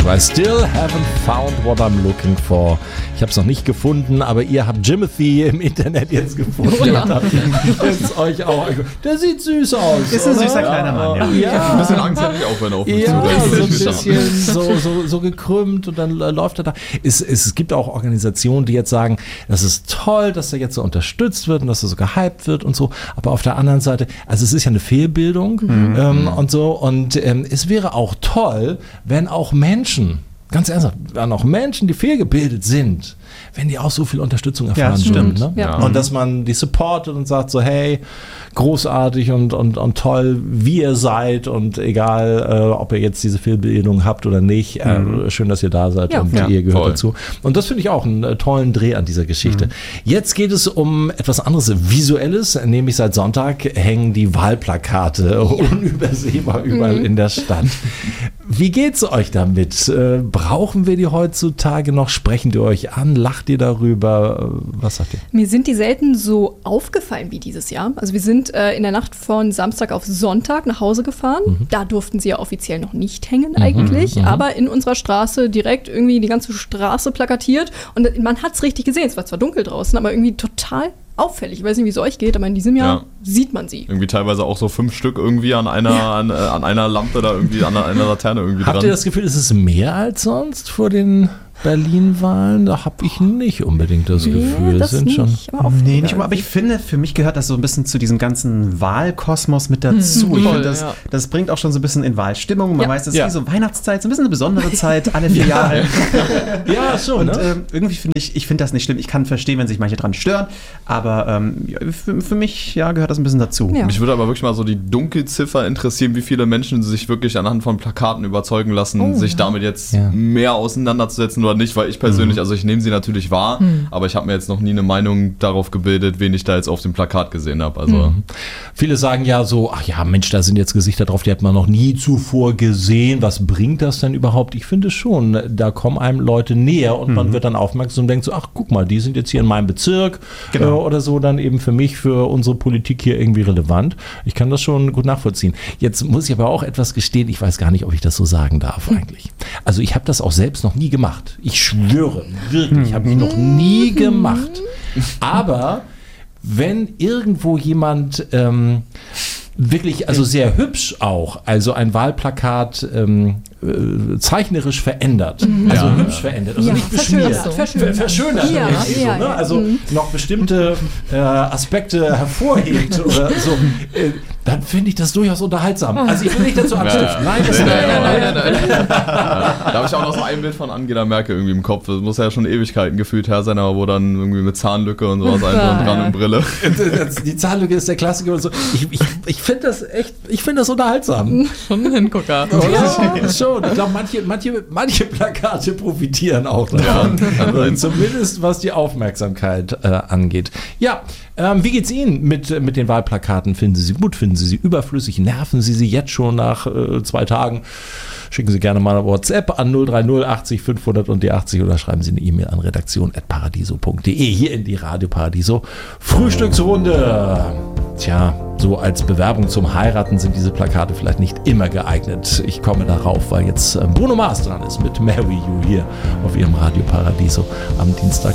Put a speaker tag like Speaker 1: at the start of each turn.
Speaker 1: I still haven't found what I'm looking for. Ich habe es noch nicht gefunden, aber ihr habt Jimothy im Internet jetzt gefunden.
Speaker 2: Oh, ja.
Speaker 1: Und habt jetzt euch auch. Der sieht süß aus.
Speaker 3: Ist ein süßer kleiner Mann, ja.
Speaker 2: Ein bisschen Angst hatte ich auch, wenn er auf mich
Speaker 1: Ja, so ein
Speaker 2: zuläuft.
Speaker 1: bisschen so gekrümmt und dann läuft er da. Es gibt auch Organisationen, die jetzt sagen, das ist toll, dass er jetzt so unterstützt wird und dass er so gehypt wird und so. Aber auf der anderen Seite, also es ist ja eine Fehlbildung und so. Und es wäre auch toll, wenn auch Menschen, ganz ernsthaft, wenn auch Menschen, die fehlgebildet sind, wenn die auch so viel Unterstützung erfahren würden. Ne?
Speaker 2: Ja.
Speaker 1: Und dass man die supportet und sagt so, hey, großartig und toll, wie ihr seid und egal, ob ihr jetzt diese Fehlbildung habt oder nicht, schön, dass ihr da seid und ihr gehört
Speaker 2: toll.
Speaker 1: dazu. Und das finde ich auch einen tollen Dreh an dieser Geschichte. Jetzt geht es um etwas anderes Visuelles, nämlich seit Sonntag hängen die Wahlplakate unübersehbar überall in der Stadt. Wie geht's euch damit? Brauchen wir die heutzutage noch? Sprechen die euch an? Lacht ihr darüber? Was sagt ihr?
Speaker 4: Mir sind die selten so aufgefallen wie dieses Jahr. Also wir sind in der Nacht von Samstag auf Sonntag nach Hause gefahren. Da durften sie ja offiziell noch nicht hängen eigentlich, aber in unserer Straße direkt irgendwie die ganze Straße plakatiert. Und man hat es richtig gesehen. Es war zwar dunkel draußen, aber irgendwie total auffällig. Ich weiß nicht, wie es euch geht, aber in diesem Jahr sieht man sie.
Speaker 2: Irgendwie teilweise auch so 5 Stück irgendwie an einer, an einer Lampe da irgendwie, an einer Laterne irgendwie dran.
Speaker 1: Habt ihr das Gefühl, es ist mehr als sonst vor den Berlin-Wahlen? Da habe ich nicht unbedingt das Gefühl.
Speaker 4: Das
Speaker 1: sind
Speaker 4: nicht,
Speaker 1: schon
Speaker 3: Nee, nicht immer, aber ich finde, für mich gehört das so ein bisschen zu diesem ganzen Wahlkosmos mit dazu. Ich finde, das bringt auch schon so ein bisschen in Wahlstimmung. Man weiß, das ist wie so Weihnachtszeit, so ein bisschen eine besondere Zeit, alle 4 Jahre.
Speaker 1: Ja, schon.
Speaker 3: Und irgendwie finde ich das nicht schlimm. Ich kann verstehen, wenn sich manche dran stören, aber für mich gehört das ein bisschen dazu.
Speaker 4: Ja.
Speaker 2: Mich würde aber wirklich mal so die Dunkelziffer interessieren, wie viele Menschen sich wirklich anhand von Plakaten überzeugen lassen, sich damit jetzt mehr auseinanderzusetzen oder nicht, weil ich persönlich, also ich nehme sie natürlich wahr, aber ich habe mir jetzt noch nie eine Meinung darauf gebildet, wen ich da jetzt auf dem Plakat gesehen habe. Also
Speaker 1: Viele sagen ja so, ach ja, Mensch, da sind jetzt Gesichter drauf, die hat man noch nie zuvor gesehen. Was bringt das denn überhaupt? Ich finde schon, da kommen einem Leute näher und man wird dann aufmerksam und denkt so, ach, guck mal, die sind jetzt hier in meinem Bezirk oder so, dann eben für mich, für unsere Politik hier irgendwie relevant. Ich kann das schon gut nachvollziehen. Jetzt muss ich aber auch etwas gestehen, ich weiß gar nicht, ob ich das so sagen darf eigentlich. Also ich habe das auch selbst noch nie gemacht. Ich schwöre, wirklich, habe ich noch nie gemacht. Aber wenn irgendwo jemand wirklich, also sehr hübsch auch, also ein Wahlplakat zeichnerisch verändert, also hübsch verändert, also nicht beschmiert, verschönert,
Speaker 4: Ja,
Speaker 1: irgendwie so, ne? Also noch bestimmte Aspekte hervorhebt oder so, dann finde ich das durchaus unterhaltsam. Also ich will nicht dazu anstiften. Nein.
Speaker 2: Da habe ich auch noch so ein Bild von Angela Merkel irgendwie im Kopf. Das muss ja schon Ewigkeiten gefühlt her sein, aber wo dann irgendwie mit Zahnlücke und sowas einfach dran und Brille.
Speaker 1: Die Zahnlücke ist der Klassiker und so. Ich finde das echt, ich finde das unterhaltsam.
Speaker 5: Schon ein Hingucker.
Speaker 1: Ja, schon. Ich glaube, manche Plakate profitieren auch davon. Also zumindest was die Aufmerksamkeit angeht. Ja, wie geht's Ihnen mit den Wahlplakaten? Finden Sie sie gut? Finden Sie sie überflüssig? Nerven Sie sie jetzt schon nach 2 Tagen? Schicken Sie gerne mal eine WhatsApp an 030 80 500 und die 80 oder schreiben Sie eine E-Mail an redaktion@paradiso.de hier in die Radio Paradiso Frühstücksrunde. Tja, so als Bewerbung zum Heiraten sind diese Plakate vielleicht nicht immer geeignet. Ich komme darauf, weil jetzt Bruno Mars dran ist mit Marry You hier auf Ihrem Radio Paradiso am Dienstag.